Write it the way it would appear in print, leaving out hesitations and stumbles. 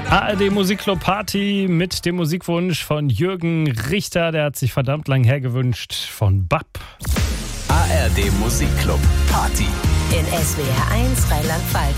ARD Musikclub Party mit dem Musikwunsch von Jürgen Richter. Der hat sich verdammt lang hergewünscht von BAP. ARD Musikclub Party in SWR 1 Rheinland-Pfalz.